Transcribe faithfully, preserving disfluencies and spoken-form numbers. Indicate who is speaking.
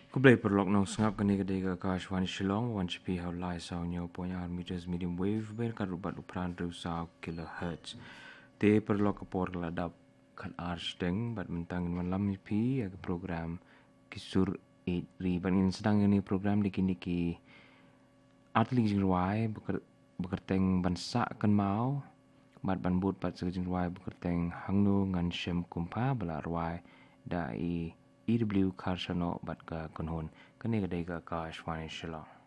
Speaker 1: Kublai perlok nong sengap kani kedai ke Akashwani Shillong wan chipi hau lai sau nyo ponya meters medium wave ber kan rubat upran riu sau kilohertz. Te perlok kepor keladap kan arch deng bat mentang in lam pi ag program kisur eight ri ban in sedang ini program dikini ki atli jingruai bekerteng bansa kan mau bat ban but bat sejingruai bekerteng hangnu ngan shem kumpa bala ruai da i E W Karshano bat ka kunhun kani kadai ka Akashwani Shillong.